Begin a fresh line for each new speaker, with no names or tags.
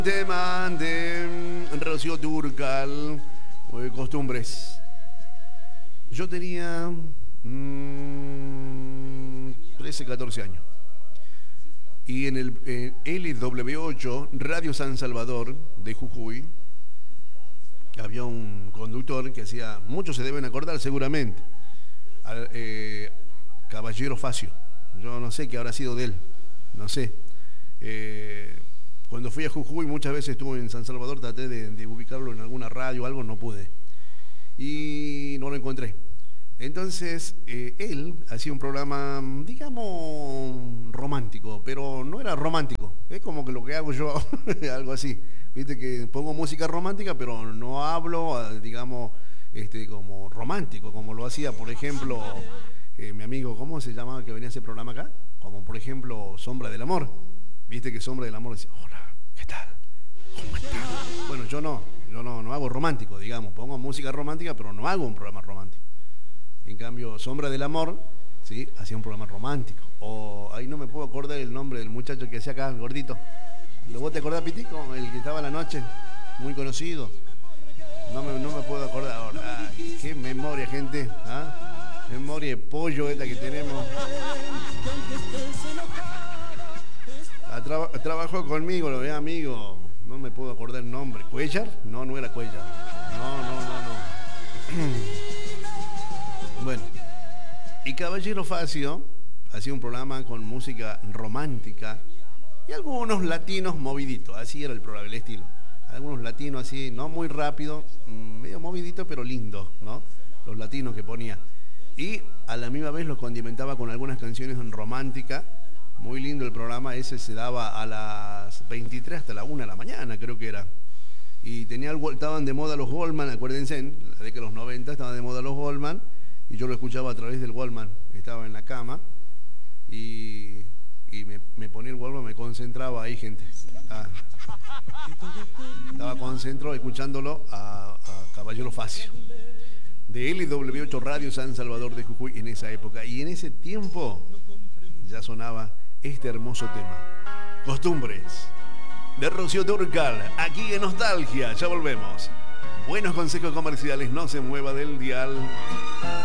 Tema de Rocío Dúrcal, Costumbres. Yo tenía 13, 14 años. Y en el LW8, Radio San Salvador de Jujuy, había un conductor que hacía, muchos se deben acordar seguramente, Caballero Facio. Yo no sé qué habrá sido de él, no sé. Cuando fui a Jujuy, muchas veces estuve en San Salvador, traté de ubicarlo en alguna radio o algo, no pude. Y no lo encontré. Entonces, él hacía un programa, digamos, romántico, pero no era romántico. Es como que lo que hago yo, algo así. Viste que pongo música romántica, pero no hablo, digamos, como romántico, como lo hacía, por ejemplo, mi amigo, ¿cómo se llamaba que venía ese programa acá? Como, por ejemplo, Sombra del Amor. Viste que Sombra del Amor decía, hola, ¿qué tal? ¿Cómo estás? Bueno, yo no hago romántico, digamos. Pongo música romántica, pero no hago un programa romántico. En cambio, Sombra del Amor, ¿sí? Hacía un programa romántico. O ahí no me puedo acordar el nombre del muchacho que hacía acá, el gordito. ¿Vos te acordás, Pitico? El que estaba en la noche, muy conocido. No me puedo acordar ahora. Ay, qué memoria, gente. ¿Ah? Memoria de pollo esta que tenemos. Trabajó conmigo, lo ve amigo. No me puedo acordar el nombre. ¿Cuellar? No era Cuellar. No. Bueno. Y Caballero Facio hacía un programa con música romántica y algunos latinos moviditos. Así era el programa, el estilo. Algunos latinos así, no muy rápido, medio movidito, pero lindo, ¿no? Los latinos que ponía. Y a la misma vez los condimentaba con algunas canciones en romántica. Muy lindo el programa, ese se daba a las 23 hasta la 1 de la mañana, creo que era. Y estaban de moda los Goldman, acuérdense, en la década de los 90 estaban de moda los Goldman, y yo lo escuchaba a través del Goldman. Estaba en la cama y me ponía el Goldman, me concentraba ahí, gente. Estaba concentrado escuchándolo a Caballero Facio, de LW8 Radio San Salvador de Jujuy en esa época. Y en ese tiempo ya sonaba este hermoso tema, Costumbres, de Rocío Dúrcal, aquí en Nostalgia. Ya volvemos. Buenos consejos comerciales, no se mueva del dial.